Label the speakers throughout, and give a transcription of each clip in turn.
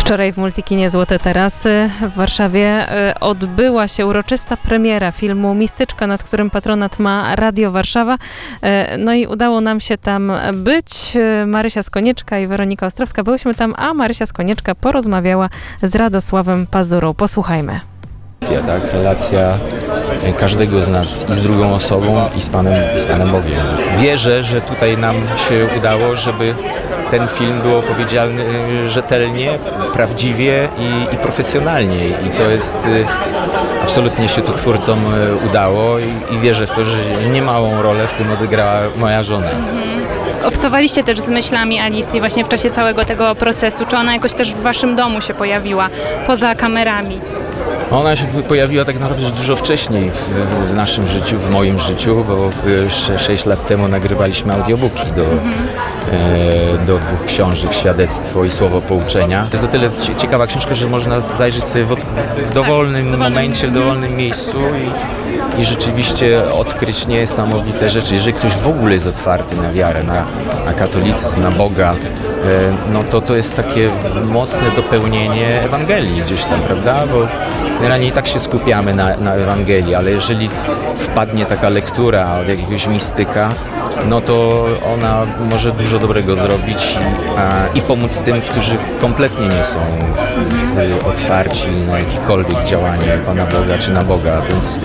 Speaker 1: Wczoraj w Multikinie Złote Tarasy w Warszawie odbyła się uroczysta premiera filmu Mistyczka, nad którym patronat ma Radio Warszawa. No i udało nam się tam być. Marysia Skonieczka i Weronika Ostrowska byłyśmy tam, a Marysia Skonieczka porozmawiała z Radosławem Pazurą. Posłuchajmy.
Speaker 2: Tak, relacja każdego z nas i z drugą osobą i z Panem Bogiem. Wierzę, że tutaj nam się udało, żeby ten film był opowiedziany rzetelnie, prawdziwie i profesjonalnie. I to jest, absolutnie się to twórcom udało i wierzę w to, że niemałą rolę w tym odegrała moja żona.
Speaker 3: Obcowaliście też z myślami Alicji właśnie w czasie całego tego procesu. Czy ona jakoś też w waszym domu się pojawiła, poza kamerami?
Speaker 2: Ona się pojawiła tak naprawdę dużo wcześniej w naszym życiu, w moim życiu, bo 6 lat temu nagrywaliśmy audiobooki do 2 książek, Świadectwo i Słowo Pouczenia. To jest o tyle ciekawa książka, że można zajrzeć sobie w dowolnym momencie, w dowolnym miejscu i rzeczywiście odkryć niesamowite rzeczy. Jeżeli ktoś w ogóle jest otwarty na wiarę, na katolicyzm, na Boga, no to jest takie mocne dopełnienie Ewangelii gdzieś tam, prawda? Bo generalnie i tak się skupiamy na Ewangelii, ale jeżeli wpadnie taka lektura od jakiegoś mistyka, no to ona może dużo dobrego zrobić i pomóc tym, którzy kompletnie nie są otwarci na jakiekolwiek działanie Pana Boga czy na Boga, więc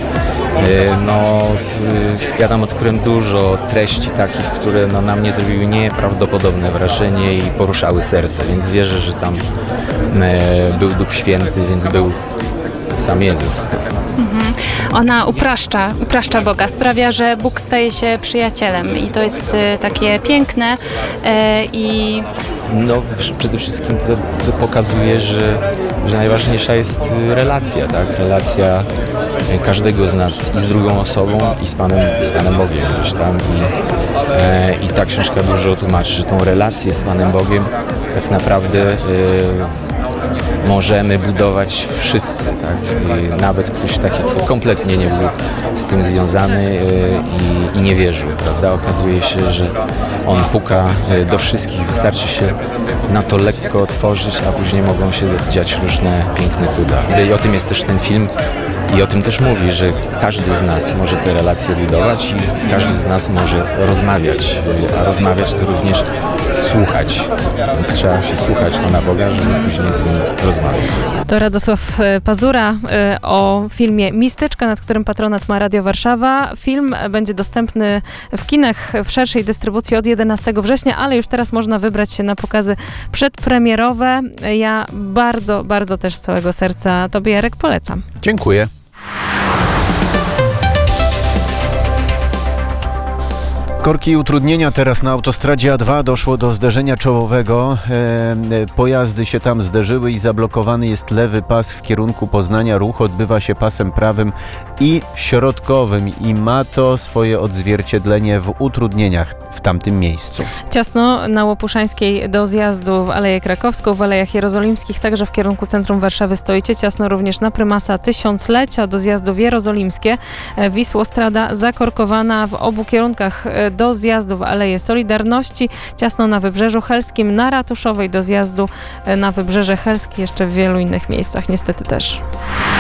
Speaker 2: ja tam odkryłem dużo treści takich, które na mnie zrobiły nieprawdopodobne wrażenie i poruszały serce, więc wierzę, że tam był Duch Święty, więc był sam Jezus.
Speaker 3: Ona upraszcza Boga, sprawia, że Bóg staje się przyjacielem i to jest takie piękne i...
Speaker 2: No przede wszystkim to pokazuje, że najważniejsza jest relacja, tak? Relacja każdego z nas i z drugą osobą i z Panem Bogiem gdzieś tam i ta książka dużo tłumaczy, że tą relację z Panem Bogiem tak naprawdę możemy budować wszyscy, tak? I nawet ktoś taki, kto kompletnie nie był z tym związany i nie wierzył, prawda? Okazuje się, że on puka do wszystkich, wystarczy się na to lekko otworzyć, a później mogą się dziać różne piękne cuda. I o tym jest też ten film i o tym też mówi, że każdy z nas może te relacje budować i każdy z nas może rozmawiać, a rozmawiać to również słuchać, więc trzeba się słuchać Pana Boga, żeby później z nim rozmawiać.
Speaker 1: To Radosław Pazura o filmie Mistyczka, nad którym patronat ma Radio Warszawa. Film będzie dostępny w kinach w szerszej dystrybucji od 11 września, ale już teraz można wybrać się na pokazy przedpremierowe. Ja bardzo, bardzo też z całego serca Tobie, Jarek, polecam.
Speaker 4: Dziękuję. Korki i utrudnienia teraz na autostradzie A2. Doszło do zderzenia czołowego. Pojazdy się tam zderzyły i zablokowany jest lewy pas w kierunku Poznania. Ruch odbywa się pasem prawym i środkowym i ma to swoje odzwierciedlenie w utrudnieniach w tamtym miejscu.
Speaker 1: Ciasno na Łopuszańskiej do zjazdu w Aleję Krakowską, w Alejach Jerozolimskich, także w kierunku centrum Warszawy stoicie. Ciasno również na Prymasa Tysiąclecia do zjazdu w Jerozolimskie. Wisłostrada zakorkowana w obu kierunkach do zjazdu w Aleję Solidarności. Ciasno na Wybrzeżu Helskim, na Ratuszowej do zjazdu na Wybrzeże Helskie, jeszcze w wielu innych miejscach niestety też.